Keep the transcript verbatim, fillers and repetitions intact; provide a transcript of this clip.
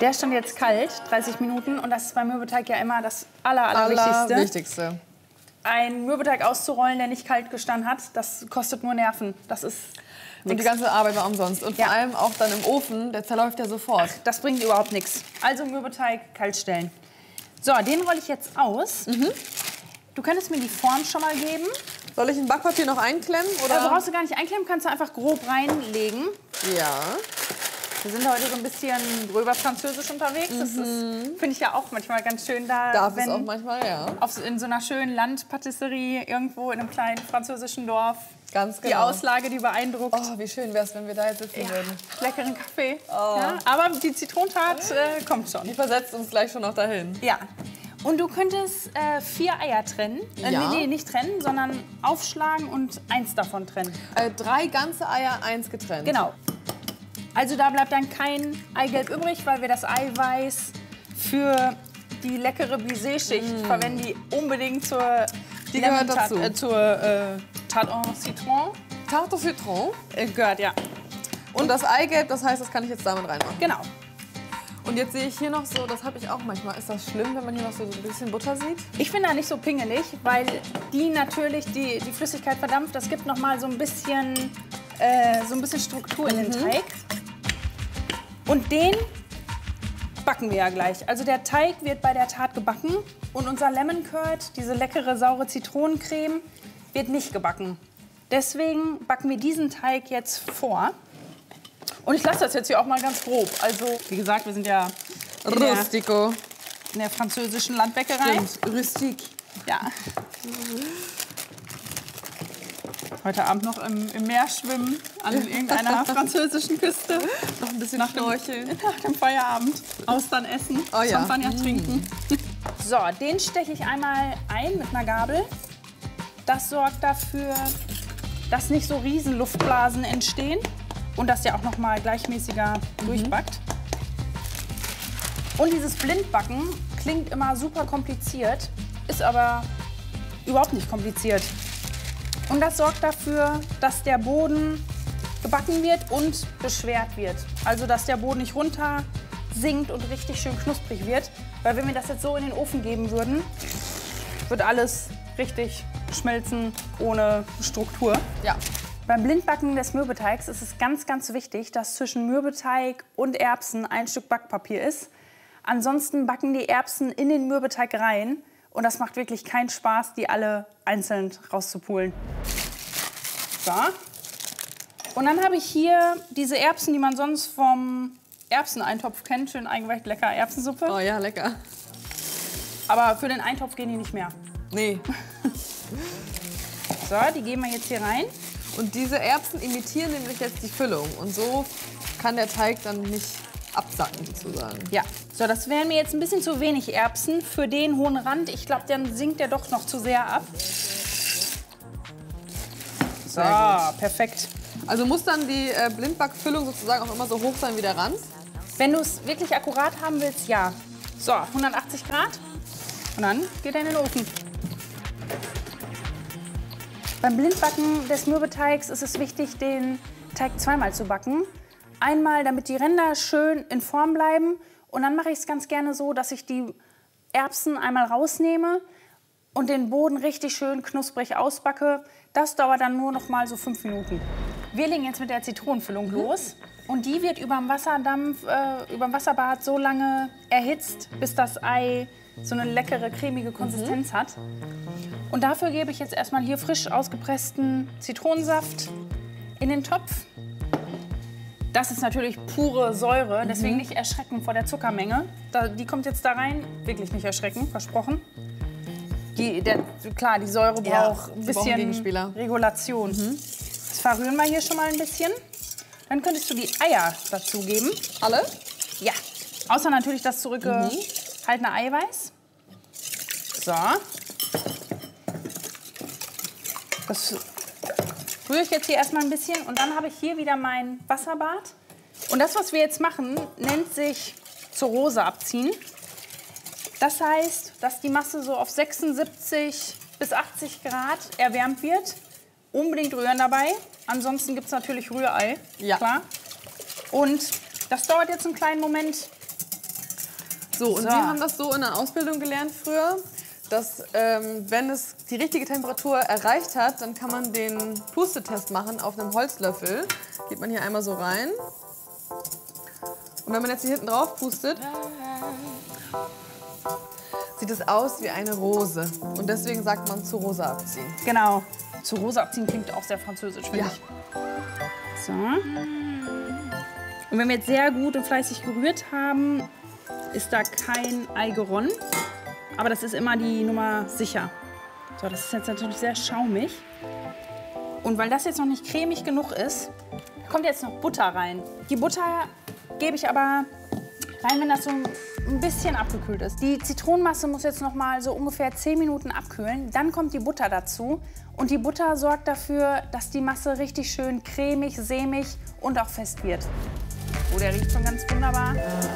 Der stand jetzt kalt, dreißig Minuten. Und das ist beim Mürbeteig ja immer das aller, allerwichtigste. Allerwichtigste. Ein Mürbeteig auszurollen, der nicht kalt gestanden hat, das kostet nur Nerven. Das ist Und die ganze Arbeit war umsonst. Und Ja. vor allem auch dann im Ofen, der zerläuft ja sofort. Das bringt überhaupt nichts. Also Mürbeteig kalt stellen. So, den rolle ich jetzt aus. Mhm. Du könntest mir die Form schon mal geben. Soll ich ein Backpapier noch einklemmen? Oder? Da brauchst du gar nicht einklemmen, kannst du einfach grob reinlegen. Ja. Wir sind heute so ein bisschen gröber französisch unterwegs. Das ist, finde ich ja auch manchmal ganz schön da. Darf wenn es auch manchmal, ja. auf, in so einer schönen Landpatisserie irgendwo in einem kleinen französischen Dorf. Ganz Die genau. Auslage, die beeindruckt. Oh, wie schön wäre es, wenn wir da jetzt sitzen Ja, würden. leckeren Kaffee. Oh. Ja, aber die Zitronentat äh, kommt schon. Die versetzt uns gleich schon noch dahin. Ja. Und du könntest äh, vier Eier trennen. Äh, Ja. nee, nee, nicht trennen, sondern aufschlagen und eins davon trennen. Äh, drei ganze Eier, eins getrennt. Genau. Also da bleibt dann kein Eigelb übrig, weil wir das Eiweiß für die leckere Brisé-Schicht verwenden, die unbedingt zur Die gehört Lemon-Tarte- dazu. Äh, zur äh, Tarte en Citron Tarte au Citron. äh, gehört, ja. Und das Eigelb, das heißt, das kann ich jetzt damit reinmachen. Genau. Und jetzt sehe ich hier noch so, das habe ich auch manchmal. Ist das schlimm, wenn man hier noch so ein bisschen Butter sieht? Ich bin da nicht so pingelig, weil die natürlich die, die Flüssigkeit verdampft. Das gibt noch mal so ein bisschen, äh, so ein bisschen Struktur in den Teig. Und den backen wir ja gleich. Also der Teig wird bei der Tat gebacken und unser Lemon Curd, diese leckere saure Zitronencreme, wird nicht gebacken. Deswegen backen wir diesen Teig jetzt vor. Und ich lasse das jetzt hier auch mal ganz grob. Also wie gesagt, wir sind ja in der, Rustico. in der französischen Landbäckerei. Stimmt, rustik. Ja. Heute Abend noch im, im Meer schwimmen, an irgendeiner französischen Küste. Noch ein bisschen Nach dem, schnorcheln. nach dem Feierabend Austern essen, Oh ja. Champagner trinken. So, den steche ich einmal ein mit einer Gabel. Das sorgt dafür, dass nicht so riesen Luftblasen entstehen und dass der auch noch mal gleichmäßiger durchbackt. Und dieses Blindbacken klingt immer super kompliziert, ist aber überhaupt nicht kompliziert. Und das sorgt dafür, dass der Boden gebacken wird und beschwert wird. Also dass der Boden nicht runter sinkt und richtig schön knusprig wird. Weil wenn wir das jetzt so in den Ofen geben würden, wird alles richtig schmelzen ohne Struktur. Ja. Beim Blindbacken des Mürbeteigs ist es ganz, ganz wichtig, dass zwischen Mürbeteig und Erbsen ein Stück Backpapier ist. Ansonsten backen die Erbsen in den Mürbeteig rein. Und das macht wirklich keinen Spaß, die alle einzeln rauszupulen. So. Und dann habe ich hier diese Erbsen, die man sonst vom Erbseneintopf kennt. Schön eingeweicht, lecker Erbsensuppe. Oh ja, lecker. Aber für den Eintopf gehen die nicht mehr. Nee. So, die geben wir jetzt hier rein. Und diese Erbsen imitieren nämlich jetzt die Füllung. Und so kann der Teig dann nicht absacken sozusagen. Ja, so, das wären mir jetzt ein bisschen zu wenig Erbsen für den hohen Rand. Ich glaube, dann sinkt der doch noch zu sehr ab. So, Sehr perfekt. Also muss dann die äh, Blindbackfüllung sozusagen auch immer so hoch sein wie der Rand? Wenn du es wirklich akkurat haben willst, ja. So, hundertachtzig Grad. Und dann geht er in den Ofen. Beim Blindbacken des Mürbeteigs ist es wichtig, den Teig zweimal zu backen. Einmal, damit die Ränder schön in Form bleiben. Und dann mache ich es ganz gerne so, dass ich die Erbsen einmal rausnehme und den Boden richtig schön knusprig ausbacke. Das dauert dann nur noch mal so fünf Minuten. Wir legen jetzt mit der Zitronenfüllung los. Und die wird über dem Wasserdampf, äh, über dem Wasserbad so lange erhitzt, bis das Ei so eine leckere, cremige Konsistenz hat. Und dafür gebe ich jetzt erstmal hier frisch ausgepressten Zitronensaft in den Topf. Das ist natürlich pure Säure, deswegen nicht erschrecken vor der Zuckermenge. Da, die kommt jetzt da rein, wirklich nicht erschrecken, versprochen. Die, der, klar, die Säure Ja, braucht ein sie brauchen bisschen Gegenspieler. Regulation. Das verrühren wir hier schon mal ein bisschen. Dann könntest du die Eier dazugeben. Alle? Ja, außer natürlich das zurückgehaltene Eiweiß. So. Das rühre ich jetzt hier erstmal ein bisschen und dann habe ich hier wieder mein Wasserbad. Und das, was wir jetzt machen, nennt sich zur Rose abziehen. Das heißt, dass die Masse so auf sechsundsiebzig bis achtzig Grad erwärmt wird. Unbedingt rühren dabei. Ansonsten gibt es natürlich Rührei. Ja. Klar. Und das dauert jetzt einen kleinen Moment. So, und So. wir haben das so in der Ausbildung gelernt früher, dass ähm, wenn es die richtige Temperatur erreicht hat, dann kann man den Pustetest machen auf einem Holzlöffel. Geht man hier einmal so rein. Und wenn man jetzt hier hinten drauf pustet, sieht es aus wie eine Rose. Und deswegen sagt man zu Rose abziehen. Genau. Zu Rose abziehen klingt auch sehr französisch, finde Ja. ich. So. Und wenn wir jetzt sehr gut und fleißig gerührt haben, ist da kein Ei geronnen. Aber das ist immer die Nummer sicher. So, das ist jetzt natürlich sehr schaumig. Und weil das jetzt noch nicht cremig genug ist, kommt jetzt noch Butter rein. Die Butter gebe ich aber rein, wenn das so ein bisschen abgekühlt ist. Die Zitronenmasse muss jetzt noch mal so ungefähr zehn Minuten abkühlen. Dann kommt die Butter dazu. Und die Butter sorgt dafür, dass die Masse richtig schön cremig, sämig und auch fest wird. Oh, der riecht schon ganz wunderbar.